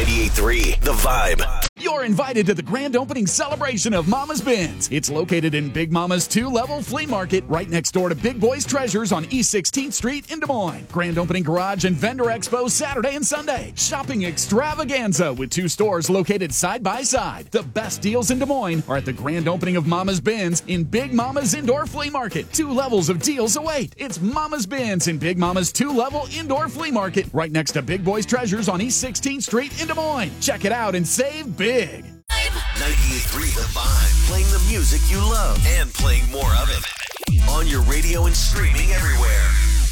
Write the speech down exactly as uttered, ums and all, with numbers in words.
ninety-eight point three The Vibe. You're invited to the grand opening celebration of Mama's Bins. It's located in Big Mama's two-level flea market right next door to Big Boys Treasures on East sixteenth Street in Des Moines. Grand opening garage and vendor expo Saturday and Sunday. Shopping extravaganza with two stores located side by side. The best deals in Des Moines are at the grand opening of Mama's Bins in Big Mama's Indoor Flea Market. Two levels of deals await. It's Mama's Bins in Big Mama's two-level indoor flea market right next to Big Boys Treasures on East sixteenth Street in Des Moines. Check it out and save big. ninety-eight point three The Vibe. Playing the music you love and playing more of it. On your radio and streaming everywhere.